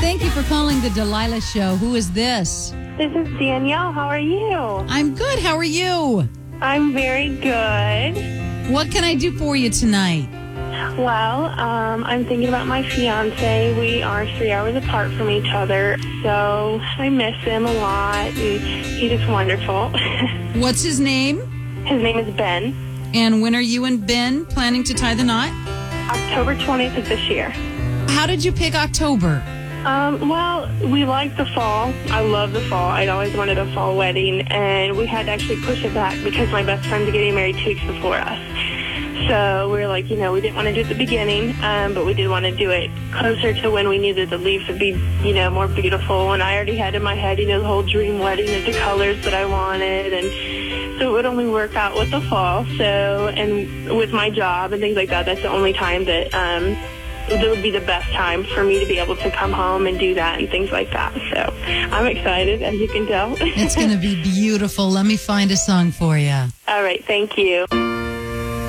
Thank you for calling the Delilah Show. Who is this? This is Danielle. How are you? I'm good. How are you? I'm very good. What can I do for you tonight? Well, I'm thinking about my fiance. We are 3 hours apart from each other, so I miss him a lot, and he's just wonderful. What's his name? His name is Ben. And when are you and Ben planning to tie the knot? October 20th of this year. How did you pick October? Well, we like the fall. I love the fall. I'd always wanted a fall wedding, and we had to actually push it back because my best friend's getting married 2 weeks before us. So we were like, we didn't want to do it at the beginning, but we did want to do it closer to when we knew that the leaves would be, more beautiful. And I already had in my head, the whole dream wedding and the colors that I wanted. And so it would only work out with the fall. So, and with my job and things like that, that's the only time that that would be the best time for me to be able to come home and do that and things like that. So I'm excited, as you can tell. It's going to be beautiful. Let me find a song for you. All right. Thank you.